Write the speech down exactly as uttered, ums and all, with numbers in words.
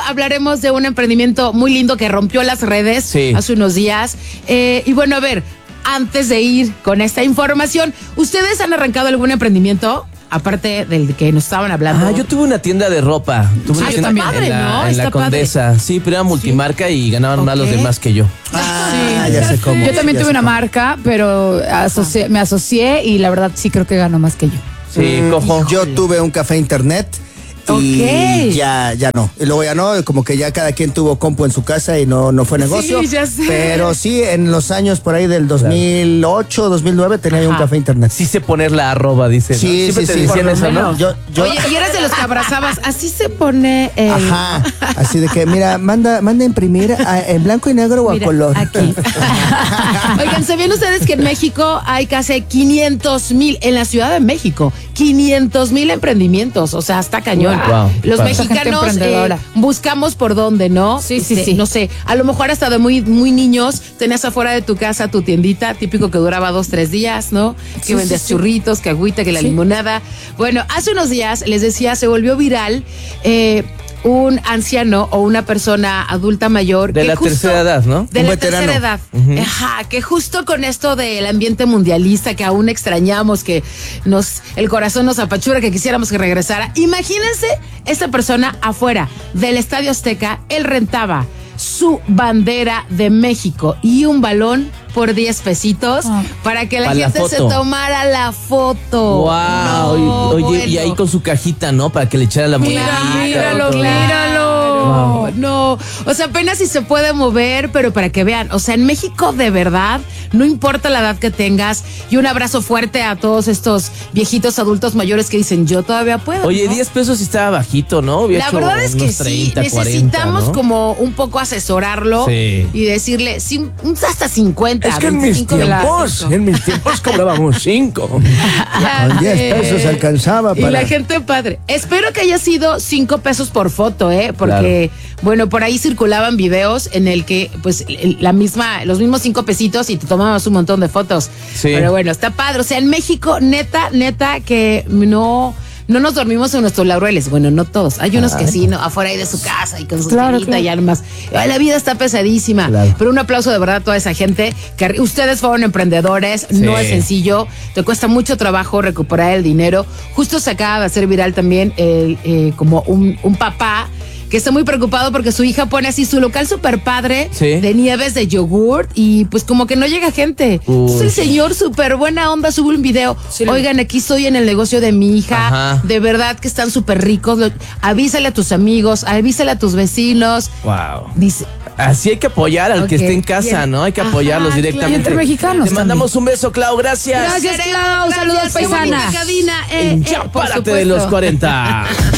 hablaremos de un emprendimiento muy lindo que rompió las redes sí. hace unos días. Eh, y bueno, a ver, antes de ir con esta información, ¿ustedes han arrancado algún emprendimiento? Aparte del que nos estaban hablando. Ah, yo tuve una tienda de ropa. Tuve una ah, tienda está padre, en la, ¿no? en está la Condesa. Padre. Sí, pero era multimarca sí. y ganaban okay. más los demás que yo. Ah, sí. ya sé cómo. Yo también tuve una cómo. marca, pero asocié, me asocié y la verdad sí creo que ganó más que yo. Sí, mm, cojo. Yo tuve un café internet. Y okay. ya, ya no. Y luego ya no, como que ya cada quien tuvo compu en su casa y no, no fue negocio. Sí, ya sé. Pero sí, en los años por ahí del dos mil ocho, dos mil nueve tenía yo un café internet. Sí sé poner la arroba, dice. ¿no? Sí, Siempre sí, te sí. decían eso, ¿no? Yo, yo... Oye, y eras de los que abrazabas. Así se pone el... Ajá. Así de que, mira, manda, manda a imprimir a, en blanco y negro o mira, a color. Aquí. Oigan, ¿sabían ustedes que en México hay casi quinientos mil, en la Ciudad de México, quinientos mil emprendimientos? O sea, está cañón. Wow, los wow. mexicanos eh, buscamos por dónde, ¿no? Sí, sí, este, sí. No sé, a lo mejor hasta de muy, muy niños tenías afuera de tu casa tu tiendita, típico que duraba dos, tres días, ¿no? Que sí, vendías sí, churritos, que agüita, que la sí. limonada. Bueno, hace unos días, les decía, se volvió viral eh, un anciano o una persona adulta mayor. De que la justo, tercera edad, ¿no? De un la veterano. tercera edad. Uh-huh. Ajá, que justo con esto del ambiente mundialista que aún extrañamos, que nos el corazón nos apachura, que quisiéramos que regresara. Imagínense esta persona afuera del Estadio Azteca, él rentaba su bandera de México y un balón por diez pesitos oh. para que la para gente la se tomara la foto. Wow. No, Oye, bueno. y ahí con su cajita, ¿no? Para que le echara la moneda. Míralo, míralo. Wow. No, o sea, apenas si se puede mover, pero para que vean, o sea, en México de verdad, no importa la edad que tengas, y un abrazo fuerte a todos estos viejitos adultos mayores que dicen, yo todavía puedo. Oye, ¿no? diez pesos estaba bajito, ¿no? Hubiera la hecho verdad es que unos treinta, sí, necesitamos cuarenta, ¿no? como un poco asesorarlo sí. y decirle, sí, hasta cincuenta. Es que en mis tiempos, en mis tiempos cobrábamos cinco. Con diez pesos alcanzaba para... Y la gente padre. Espero que haya sido cinco pesos por foto, ¿eh? Porque, claro. bueno, por ahí circulaban videos en el que, pues, la misma, los mismos cinco pesitos y te tomabas un montón de fotos. Sí. Pero bueno, está padre. O sea, en México, neta, neta, que no... No nos dormimos en nuestros laureles. Bueno, no todos. Hay unos Ay. que sí, ¿no? Afuera ahí de su casa y con su claro, tiendita claro. y almas. La vida está pesadísima. Claro. Pero un aplauso de verdad a toda esa gente. Que ustedes fueron emprendedores. Sí. No es sencillo. Te cuesta mucho trabajo recuperar el dinero. Justo se acaba de hacer viral también el, eh, como un, un papá que está muy preocupado porque su hija pone así su local super padre sí. de nieves de yogurt y pues como que no llega gente. Uy. Entonces el señor súper buena onda sube un video. Sí. Oigan, aquí estoy en el negocio de mi hija. Ajá. De verdad que están súper ricos. Lo, avísale a tus amigos, avísale a tus vecinos. Wow. Dice... Así hay que apoyar al okay. que esté en casa, bien. ¿no? Hay que Ajá, apoyarlos directamente. Entre mexicanos. Te mandamos también. Un beso, Clau. Gracias. Gracias, Clau. Saludos, paisana. Eh, ya eh, párate de los cuarenta.